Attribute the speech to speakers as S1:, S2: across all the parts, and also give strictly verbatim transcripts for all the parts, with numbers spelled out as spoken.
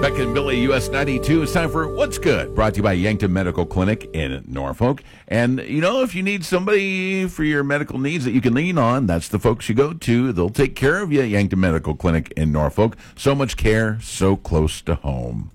S1: Beck and Billy, U S ninety-two. It's time for What's Good, brought to you by Yankton Medical Clinic in Norfolk. And, you know, if you need somebody for your medical needs that you can lean on, that's the folks you go to. They'll take care of you at Yankton Medical Clinic in Norfolk. So much care, so close to home.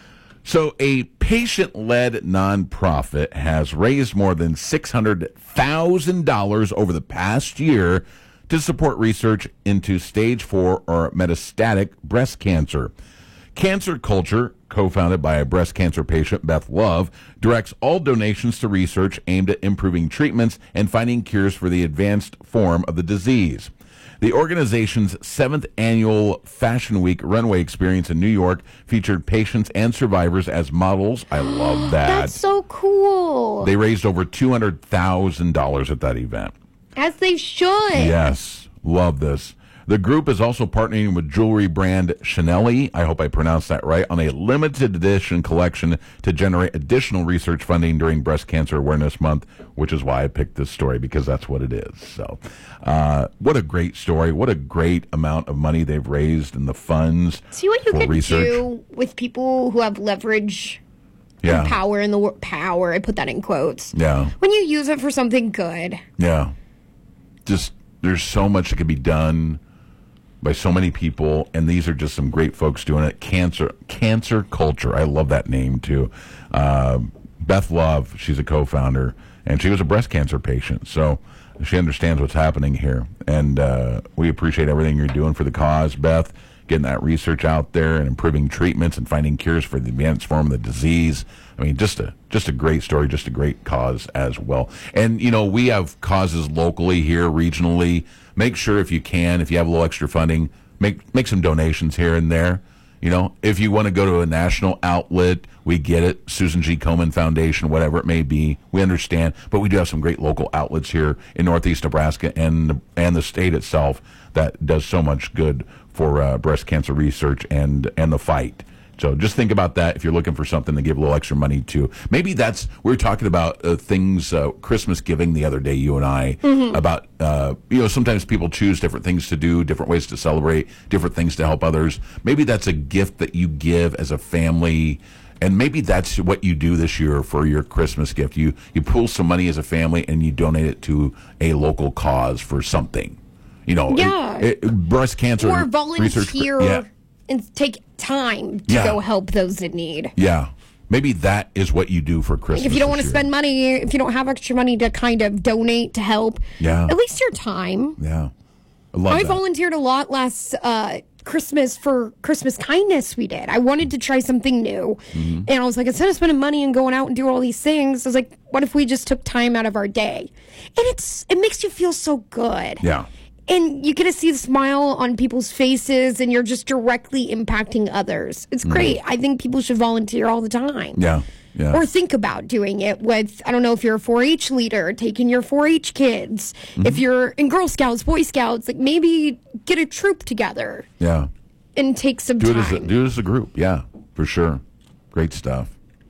S1: So a patient-led nonprofit has raised more than six hundred thousand dollars over the past year to support research into stage four or metastatic breast cancer. Cancer Culture, co-founded by a breast cancer patient, Beth Love, directs all donations to research aimed at improving treatments and finding cures for the advanced form of the disease. The organization's seventh annual Fashion Week runway experience in New York featured patients and survivors as models. I love that.
S2: That's so cool.
S1: They raised over two hundred thousand dollars at that event.
S2: As they should.
S1: Yes, love this. The group is also partnering with jewelry brand Chanel, I hope I pronounced that right, on a limited edition collection to generate additional research funding during Breast Cancer Awareness Month, which is why I picked this story, because that's what it is. So, uh, what a great story. What a great amount of money they've raised in the funds.
S2: See what you
S1: for
S2: can
S1: research.
S2: do with people who have leverage
S1: Yeah.
S2: and power in the word power. I put that in quotes.
S1: Yeah.
S2: When you use it for something good.
S1: Yeah. Just, there's so much that can be done by so many people, and these are just some great folks doing it. Cancer Cancer Culture. I love that name, too. Uh, Beth Love, she's a co-founder, and she was a breast cancer patient, so she understands what's happening here. And uh, we appreciate everything you're doing for the cause, Beth, getting that research out there and improving treatments and finding cures for the advanced form of the disease. I mean, just a just a great story, just a great cause as well. And, you know, we have causes locally here, regionally. Make sure if you can, if you have a little extra funding, make make some donations here and there. You know, if you want to go to a national outlet, we get it. Susan G. Komen Foundation, whatever it may be, we understand. But we do have some great local outlets here in Northeast Nebraska and and the state itself that does so much good for uh, breast cancer research and and the fight. So just think about that if you're looking for something to give a little extra money to. Maybe that's, we were talking about uh, things, uh, Christmas giving the other day, you and I, mm-hmm. about, uh, you know, sometimes people choose different things to do, different ways to celebrate, different things to help others. Maybe that's a gift that you give as a family, and maybe that's what you do this year for your Christmas gift. You, you pull some money as a family and you donate it to a local cause for something. You know,
S2: yeah.
S1: it, it, breast cancer
S2: or volunteer
S1: research. Yeah.
S2: And take time to
S1: yeah.
S2: go help those in need.
S1: Yeah. Maybe that is what you do for Christmas.
S2: If you don't want to
S1: year.
S2: spend money, if you don't have extra money to kind of donate to help,
S1: yeah.
S2: at least your time.
S1: Yeah. I love
S2: I
S1: that.
S2: volunteered a lot last uh, Christmas for Christmas kindness we did. I wanted to try something new. Mm-hmm. And I was like, instead of spending money and going out and doing all these things, I was like, what if we just took time out of our day? And it's it makes you feel so good.
S1: Yeah.
S2: And you get to see the smile on people's faces, and you're just directly impacting others. It's great. Mm. I think people should volunteer all the time.
S1: Yeah, yeah.
S2: Or think about doing it with, I don't know if you're a four H leader, taking your four H kids. Mm-hmm. If you're in Girl Scouts, Boy Scouts, like maybe get a troop together.
S1: Yeah.
S2: And take some
S1: do
S2: time.
S1: It as a, do it as a group, yeah, for sure. Great stuff.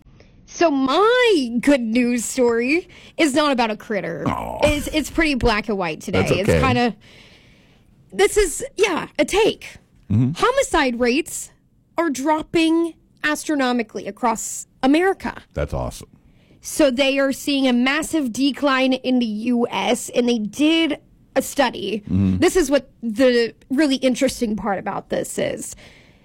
S2: So my good news story is not about a critter.
S1: Aww.
S2: It's, it's pretty black and white today.
S1: That's okay.
S2: It's kind of... This is, yeah, a take. Mm-hmm. Homicide rates are dropping astronomically across America.
S1: That's awesome.
S2: So they are seeing a massive decline in the U S, and they did a study. Mm-hmm. This is what the really interesting part about this is.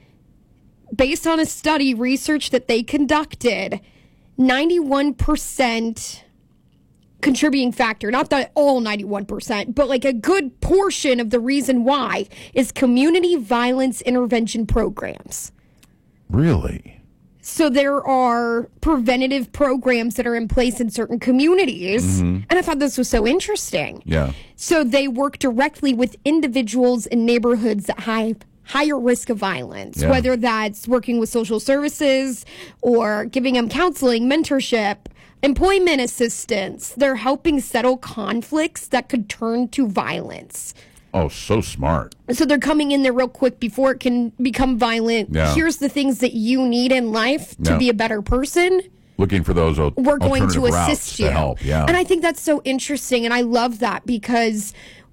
S2: Based on a study, research that they conducted, ninety-one percent... contributing factor, not that all ninety-one percent, but like a good portion of the reason why is community violence intervention programs.
S1: Really?
S2: So there are preventative programs that are in place in certain communities. Mm-hmm. And I thought this was so interesting.
S1: Yeah.
S2: So they work directly with individuals in neighborhoods that have higher risk of violence, yeah. whether that's working with social services or giving them counseling, mentorship, employment assistance. They're helping settle conflicts that could turn to violence.
S1: Oh, so smart.
S2: So they're coming in there real quick before it can become violent.
S1: Yeah.
S2: Here's the things that you need in life to
S1: yeah.
S2: be a better person.
S1: Looking for those al-
S2: We're going to
S1: alternative
S2: assist
S1: routes
S2: you.
S1: to help. Yeah.
S2: And I think that's so interesting, and I love that because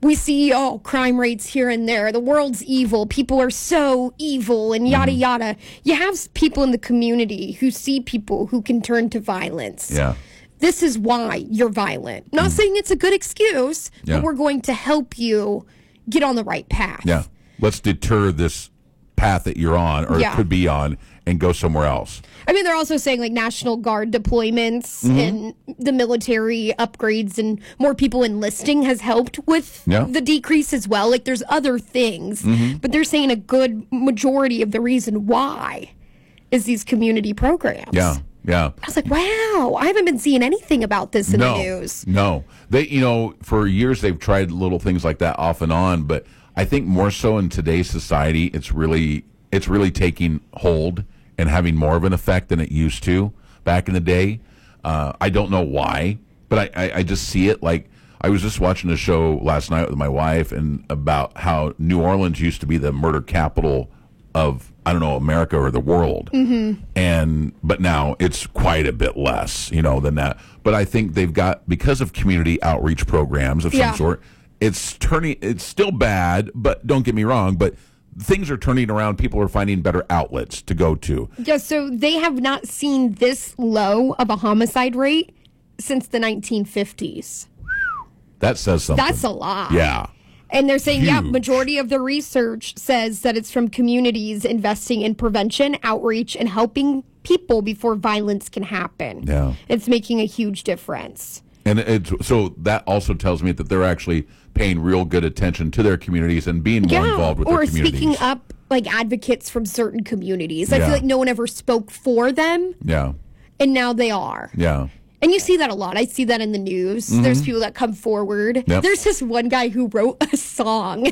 S2: we see, oh, crime rates here and there. The world's evil. People are so evil and yada, mm. yada. You have people in the community who see people who can turn to violence.
S1: Yeah.
S2: This is why you're violent. Not mm. saying it's a good excuse, yeah. but we're going to help you get on the right path.
S1: Yeah. Let's deter this path that you're on or
S2: yeah.
S1: could be on and go somewhere else.
S2: I mean, they're also saying like National Guard deployments mm-hmm. and the military upgrades and more people enlisting has helped with yeah. the decrease as well. Like there's other things, mm-hmm. but they're saying a good majority of the reason why is these community programs.
S1: Yeah. Yeah.
S2: I was like, wow, I haven't been seeing anything about this in
S1: no,
S2: the news.
S1: No. They, you know, for years they've tried little things like that off and on, but I think more so in today's society, it's really it's really taking hold and having more of an effect than it used to back in the day. Uh, I don't know why, but I, I, I just see it. Like I was just watching a show last night with my wife and about how New Orleans used to be the murder capital of, I don't know, America or the world.
S2: Mm-hmm.
S1: And but now it's quite a bit less, you know, than that. But I think they've got, because of community outreach programs of some
S2: yeah.
S1: sort, it's turning, it's still bad, but don't get me wrong, but things are turning around. People are finding better outlets to go to.
S2: Yeah, so they have not seen this low of a homicide rate since the nineteen fifties.
S1: That says something.
S2: That's a lot.
S1: Yeah.
S2: And they're saying,
S1: Huge.
S2: yeah, majority of the research says that it's from communities investing in prevention, outreach, and helping people before violence can happen.
S1: Yeah.
S2: It's making a huge difference.
S1: And it's, so that also tells me that they're actually paying real good attention to their communities and being more
S2: yeah,
S1: involved with
S2: or
S1: their communities.
S2: speaking up like advocates from certain communities. I
S1: yeah.
S2: feel like no one ever spoke for them.
S1: Yeah.
S2: And now they are.
S1: Yeah.
S2: And you see that a lot. I see that in the news. Mm-hmm. There's people that come forward.
S1: Yep.
S2: There's this one guy who wrote a song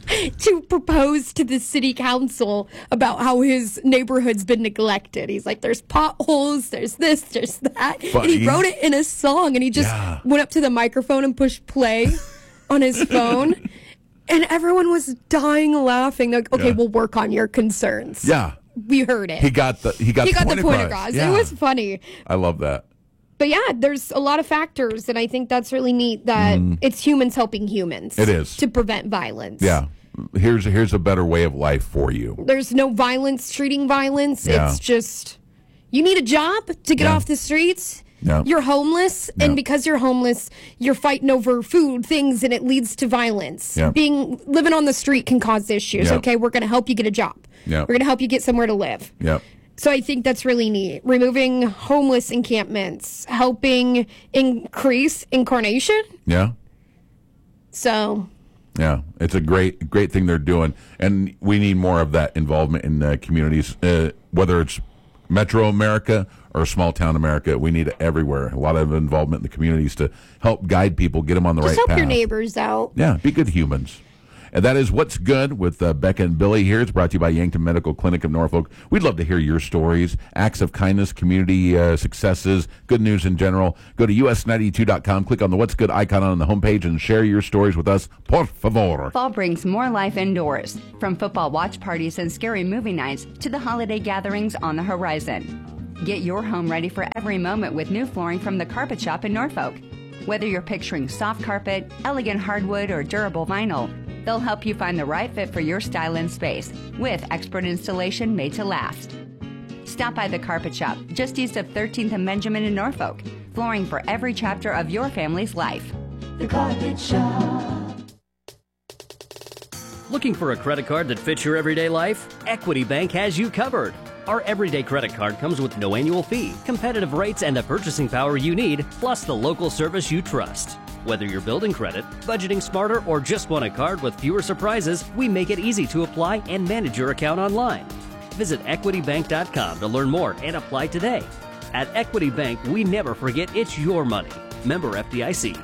S2: to propose to the city council about how his neighborhood's been neglected. He's like, there's potholes, there's this, there's that.
S1: But
S2: and he
S1: he,
S2: wrote it in a song, and he just
S1: yeah.
S2: went up to the microphone and pushed play on his phone. And everyone was dying laughing. They're like, okay,
S1: yeah.
S2: we'll work on your concerns.
S1: Yeah.
S2: We heard it.
S1: He got the he got,
S2: he
S1: the,
S2: got
S1: point
S2: the point
S1: across.
S2: across.
S1: Yeah.
S2: It was funny.
S1: I love that.
S2: But yeah, there's a lot of factors, and I think that's really neat that mm. it's humans helping humans.
S1: It is.
S2: To prevent violence.
S1: Yeah. Here's here's a better way of life for you.
S2: There's no violence treating violence.
S1: Yeah.
S2: It's just, you need a job to get
S1: yeah.
S2: off the streets.
S1: Yeah.
S2: You're homeless,
S1: yeah.
S2: and because you're homeless, you're fighting over food, things, and it leads to violence.
S1: Yeah.
S2: Being living on the street can cause issues.
S1: Yeah.
S2: Okay, we're going to help you get a job.
S1: Yeah.
S2: We're going to help you get somewhere to live.
S1: Yeah.
S2: So I think that's really neat. Removing homeless encampments, helping increase incarnation.
S1: Yeah.
S2: So.
S1: Yeah, it's a great, great thing they're doing, and we need more of that involvement in uh, communities, uh, whether it's Metro America or small town America. We need it everywhere. A lot of involvement in the communities to help guide people, get them on the
S2: Just
S1: right
S2: help
S1: path.
S2: your neighbors out.
S1: Yeah, be good humans. And that is What's Good with uh, Becca and Billy here. It's brought to you by Yankton Medical Clinic of Norfolk. We'd love to hear your stories, acts of kindness, community uh, successes, good news in general. Go to U S ninety-two dot com, click on the What's Good icon on the homepage, and share your stories with us. Por favor.
S3: Fall brings more life indoors, from football watch parties and scary movie nights to the holiday gatherings on the horizon. Get your home ready for every moment with new flooring from the Carpet Shop in Norfolk. Whether you're picturing soft carpet, elegant hardwood, or durable vinyl, they'll help you find the right fit for your style and space, with expert installation made to last. Stop by the Carpet Shop, just east of thirteenth and Benjamin in Norfolk. Flooring for every chapter of your family's life.
S4: The Carpet Shop.
S5: Looking for a credit card that fits your everyday life? Equity Bank has you covered. Our everyday credit card comes with no annual fee, competitive rates, and the purchasing power you need, plus the local service you trust. Whether you're building credit, budgeting smarter, or just want a card with fewer surprises, we make it easy to apply and manage your account online. Visit equity bank dot com to learn more and apply today. At Equity Bank, we never forget it's your money. Member F D I C.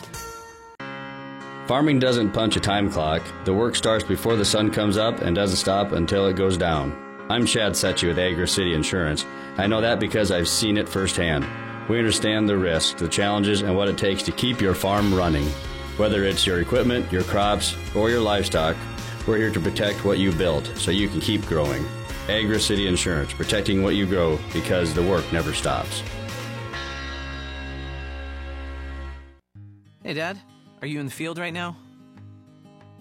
S6: Farming doesn't punch a time clock. The work starts before the sun comes up and doesn't stop until it goes down. I'm Chad Setchy with Agri City Insurance. I know that because I've seen it firsthand. We understand the risks, the challenges, and what it takes to keep your farm running. Whether it's your equipment, your crops, or your livestock, we're here to protect what you built so you can keep growing. Agri City Insurance, protecting what you grow because the work never stops.
S7: Hey, Dad. Are you in the field right now?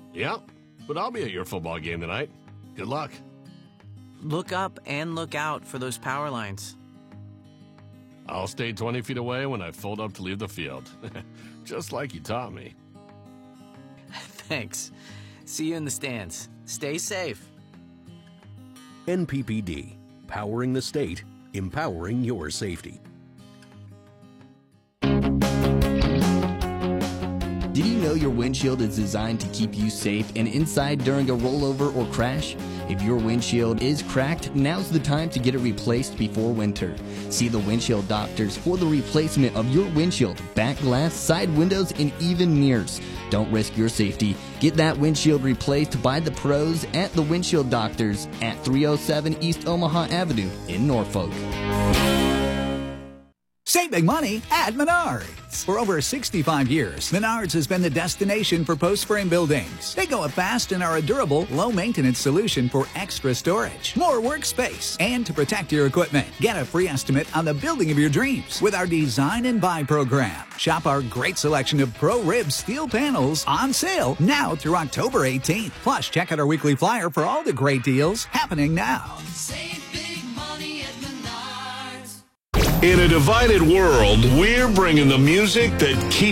S7: Yep, but I'll be at your football game tonight. Good luck.
S8: Look up and look out for those power lines.
S7: I'll stay twenty feet away when I fold up to leave the field. Just like you taught me.
S8: Thanks. See you in the stands. Stay safe.
S9: N P P D. Powering the state. Empowering your safety.
S10: Did you know your windshield is designed to keep you safe and inside during a rollover or crash? If your windshield is cracked, now's the time to get it replaced before winter. See the windshield doctors for the replacement of your windshield, back glass, side windows, and even mirrors. Don't risk your safety. Get that windshield replaced by the pros at the Windshield Doctors at three oh seven East Omaha Avenue in Norfolk.
S11: Save big money at Menards. For over sixty-five years, Menards has been the destination for post-frame buildings. They go up fast and are a durable, low-maintenance solution for extra storage, more workspace, and to protect your equipment. Get a free estimate on the building of your dreams with our Design and Buy program. Shop our great selection of Pro Rib steel panels on sale now through October eighteenth. Plus, check out our weekly flyer for all the great deals happening now.
S4: Save big money at Menards.
S12: In a divided world, we're bringing the music that keeps